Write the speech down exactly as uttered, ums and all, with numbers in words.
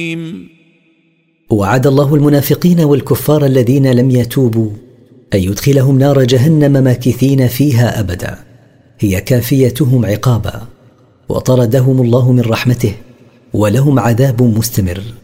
وعد الله المنافقين والكفار الذين لم يتوبوا أن يدخلهم نار جهنم ماكثين فيها أبدا، هي كافيتهم عقابا، وطردهم الله من رحمته ولهم عذاب مستمر.